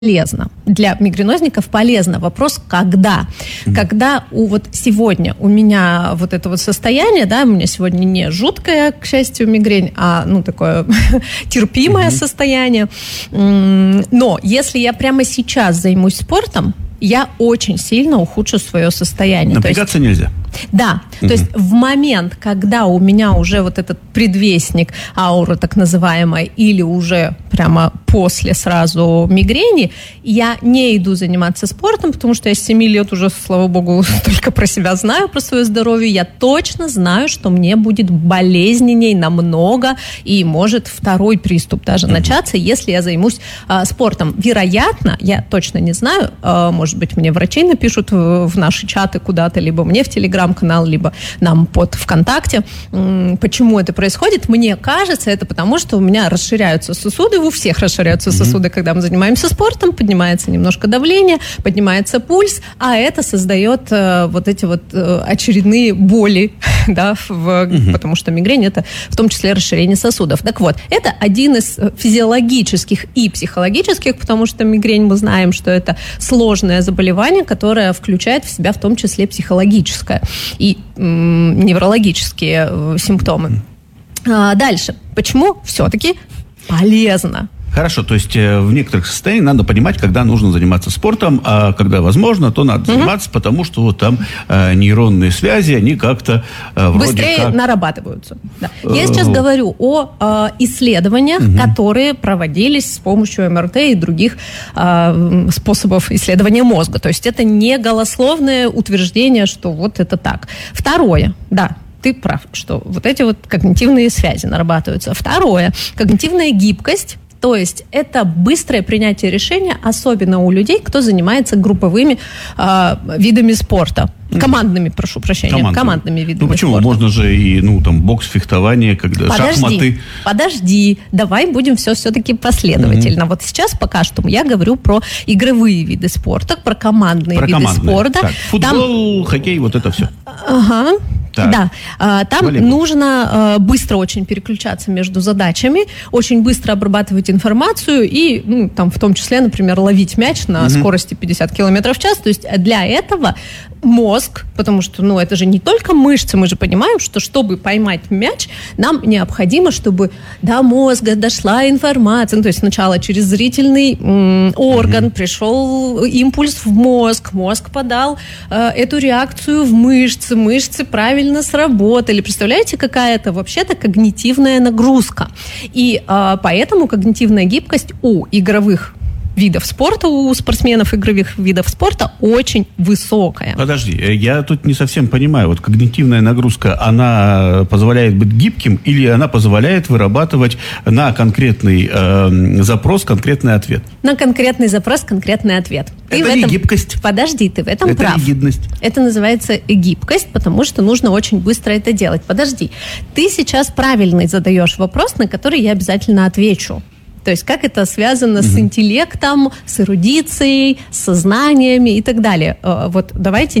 полезно. Для мигренозников полезно. Вопрос, когда? Когда вот сегодня у меня вот это вот состояние, да, у меня сегодня не жуткая, к счастью, мигрень, а, такое терпимое состояние. Но если я прямо сейчас займусь спортом, я очень сильно ухудшу свое состояние. Напрягаться нельзя. Да, то есть в момент, когда у меня уже вот этот предвестник ауры так называемой, или уже прямо после сразу мигрени, я не иду заниматься спортом, потому что я с 7 лет уже, слава богу, только про себя знаю, про свое здоровье. Я точно знаю, что мне будет болезненней намного, и может второй приступ даже начаться, если я займусь спортом. Вероятно, я точно не знаю, может быть, мне врачи напишут в наши чаты куда-то, либо мне в телеграм-канал, либо нам под ВКонтакте, почему это происходит. Мне кажется, это потому, что у меня расширяются сосуды, у всех расширяются сосуды, когда мы занимаемся спортом, поднимается немножко давление, поднимается пульс, а это создает вот эти вот очередные боли, да, потому что мигрень — это в том числе расширение сосудов. Так вот, это один из физиологических и психологических, потому что мигрень, мы знаем, что это сложное заболевание, которое включает в себя в том числе психологическое и неврологические симптомы. Дальше. Почему все-таки полезно? Хорошо, то есть в некоторых состояниях надо понимать, когда нужно заниматься спортом, а когда возможно, то надо заниматься, потому что вот там нейронные связи, они как-то быстрее нарабатываются. Да. Я сейчас говорю о исследованиях, которые проводились с помощью МРТ и других способов исследования мозга. То есть это не голословное утверждение, что вот это так. Второе, да. Ты прав, что вот эти вот когнитивные связи нарабатываются. Второе, когнитивная гибкость. То есть это быстрое принятие решения, особенно у людей, кто занимается групповыми видами спорта. Командными, прошу прощения, командными видами спорта. Почему? Можно же и, бокс, фехтование, шахматы. Подожди, давай будем все-таки последовательно. Вот сейчас пока что я говорю про игровые виды спорта, про командные виды спорта. Так, футбол, хоккей, вот это все. Ага. Так. Да, там нужно быстро очень переключаться между задачами, очень быстро обрабатывать информацию и, там, в том числе, например, ловить мяч на скорости 50 км в час. То есть для этого мозг, потому что, это же не только мышцы, мы же понимаем, что чтобы поймать мяч, нам необходимо, чтобы до мозга дошла информация. То есть сначала через зрительный орган пришел импульс в мозг, мозг подал эту реакцию в мышцы, мышцы правильно сработали. Представляете, какая это вообще-то когнитивная нагрузка. И поэтому когнитивная гибкость у игровых видов спорта, у спортсменов игровых видов спорта очень высокая. Подожди, я тут не совсем понимаю. Вот когнитивная нагрузка, она позволяет быть гибким или она позволяет вырабатывать на конкретный запрос конкретный ответ? На конкретный запрос конкретный ответ. Это не гибкость. Подожди, ты в этом прав. Это ригидность. Это называется гибкость, потому что нужно очень быстро это делать. Подожди, ты сейчас правильный задаешь вопрос, на который я обязательно отвечу. То есть как это связано с интеллектом, с эрудицией, с сознаниями и так далее. Вот давайте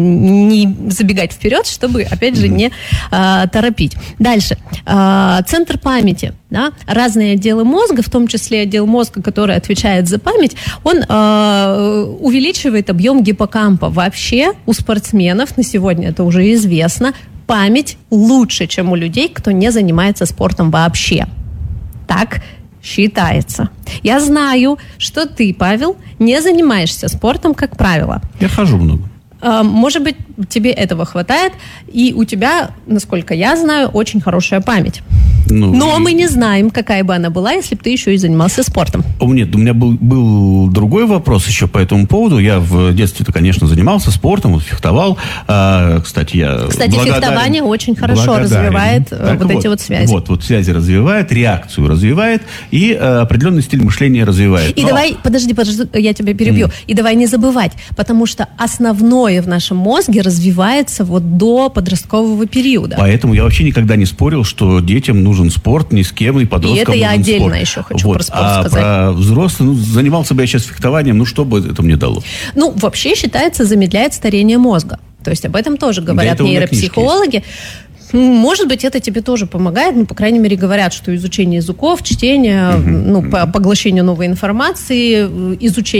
не забегать вперед, чтобы, опять же, не торопить. Дальше. Центр памяти. Да? Разные отделы мозга, в том числе отдел мозга, который отвечает за память, он увеличивает объем гиппокампа. Вообще у спортсменов, на сегодня это уже известно, память лучше, чем у людей, кто не занимается спортом вообще. Так считается. Я знаю, что ты, Павел, не занимаешься спортом, как правило. Я хожу много. Может быть, тебе этого хватает, и у тебя, насколько я знаю, очень хорошая память. Но мы не знаем, какая бы она была, если бы ты еще и занимался спортом. Нет, у меня был другой вопрос еще по этому поводу. Я в детстве-то, конечно, занимался спортом, фехтовал. Кстати, фехтование очень хорошо развивает эти вот связи. Вот связи развивает, реакцию развивает и определенный стиль мышления развивает. И давай, подожди, я тебя перебью. И давай не забывать, потому что основное в нашем мозге развивается вот до подросткового периода. Поэтому я вообще никогда не спорил, что детям нужен спорт, ни с кем, и подросткам нужен спорт. И это я отдельно еще хочу про спорт сказать. Про взрослых, занимался бы я сейчас фехтованием, что бы это мне дало? Вообще считается, замедляет старение мозга. То есть об этом тоже говорят нейропсихологи. Может быть, это тебе тоже помогает, ну, по крайней мере, говорят, что изучение языков, чтение, ну, поглощение новой информации, изучение